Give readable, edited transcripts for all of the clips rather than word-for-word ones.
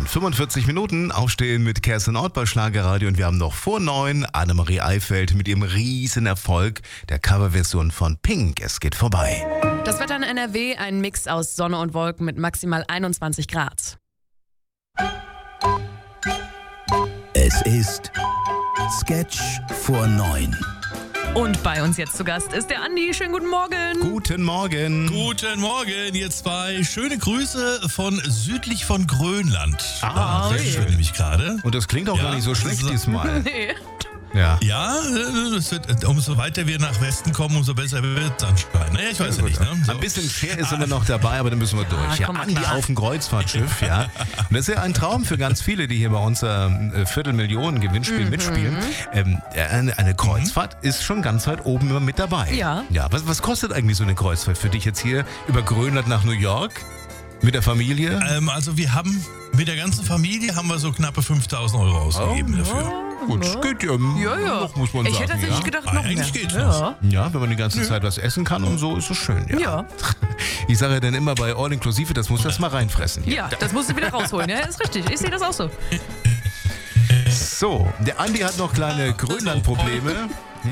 45 Minuten aufstehen mit Kerstin Ott bei Schlagerradio und wir haben noch vor 9 Annemarie Eifeld mit ihrem riesen Erfolg der Coverversion von Pink. Es geht vorbei. Das Wetter in NRW, ein Mix aus Sonne und Wolken mit maximal 21 Grad. Es ist Sketch vor 9. Und bei uns jetzt zu Gast ist der Andi. Schönen guten Morgen. Guten Morgen. Guten Morgen, ihr zwei. Schöne Grüße von südlich von Grönland. Sehr schön nämlich gerade. Und das klingt auch gar nicht so schlecht diesmal. Nee. Ja. Ja, es wird, umso weiter wir nach Westen kommen, umso besser wird es anscheinend. Naja, ich weiß ja nicht. Ne? So. Ein bisschen Share ist immer noch dabei, aber dann müssen wir durch. Ja, komm mal Andi klar. auf dem Kreuzfahrtschiff, ja. Und das ist ja ein Traum für ganz viele, die hier bei unser Viertelmillionen-Gewinnspiel mitspielen. Eine Kreuzfahrt ist schon ganz weit oben immer mit dabei. Ja. Ja, was kostet eigentlich so eine Kreuzfahrt für dich jetzt hier über Grönland nach New York? Mit der Familie? Also wir haben, mit der ganzen Familie haben wir so knappe 5.000 € ausgegeben dafür. Gut, geht ja, noch, muss man sagen. Ich hätte tatsächlich ja. gedacht, noch Eigentlich mehr. geht's Ja. noch. Ja, wenn man die ganze Zeit was essen kann und so, ist es schön. Ja. Ja. Ich sage ja dann immer bei All Inclusive, das muss das mal reinfressen. Hier. Ja, das musst du wieder rausholen. Ja, ist richtig. Ich sehe das auch so. So, der Andi hat noch kleine Grönland-Probleme.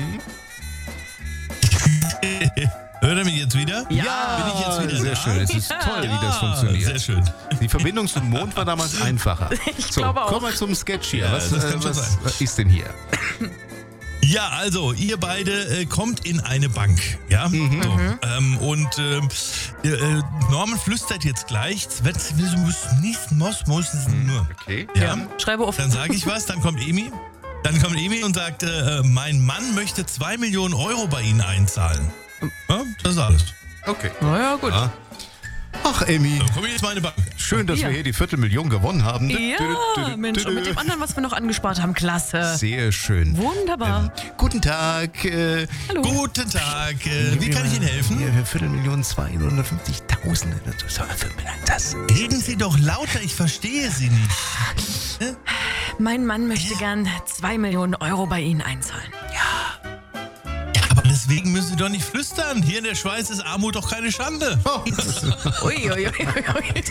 Hört er mich jetzt wieder? Ja. Bin ich jetzt wieder Sehr da? schön. Es ist toll, wie das funktioniert. Sehr schön. Die Verbindung zum Mond war damals einfacher. Ich glaube auch. Kommen wir zum Sketch hier. Ja, was, das kann schon sein. was ist denn hier? Ja, also, ihr beide kommt in eine Bank, ja? So, Norman flüstert jetzt gleich, Okay. ja? Schreibe auf. Dann sage ich was, dann kommt Emi und sagt, mein Mann möchte 2 Millionen € bei Ihnen einzahlen. Ja, das ist alles. Okay. Na ja, gut. Ja. Ach, Emmy, Dann komme ich jetzt mal in die Bank. schön, dass Ja. wir hier die Viertelmillion gewonnen haben. Ja, Mensch. Und mit dem anderen, was wir noch angespart haben, klasse. Sehr schön. Wunderbar. Guten Tag. Hallo. Guten Tag, wie kann ich Ihnen helfen? Hier, Viertelmillion, 250.000. Das. Reden Sie doch lauter, ich verstehe Sie nicht. Mein Mann möchte gern 2 Millionen € bei Ihnen einzahlen. Aber deswegen müssen Sie doch nicht flüstern. Hier in der Schweiz ist Armut doch keine Schande. Ui, ui, ui, ui.